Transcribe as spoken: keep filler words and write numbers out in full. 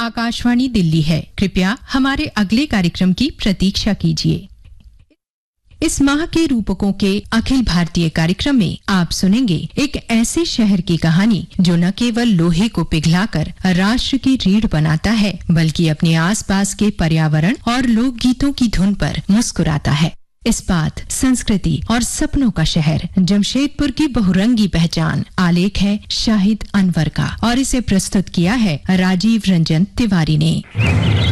आकाशवाणी दिल्ली है। कृपया हमारे अगले कार्यक्रम की प्रतीक्षा कीजिए। इस माह के रूपकों के अखिल भारतीय कार्यक्रम में आप सुनेंगे एक ऐसे शहर की कहानी जो न केवल लोहे को पिघलाकर राष्ट्र की रीढ़ बनाता है, बल्कि अपने आसपास के पर्यावरण और लोकगीतों की धुन पर मुस्कुराता है। इस्पात, संस्कृति और सपनों का शहर जमशेदपुर की बहुरंगी पहचान आलेख है शाहिद अनवर का और इसे प्रस्तुत किया है राजीव रंजन तिवारी ने।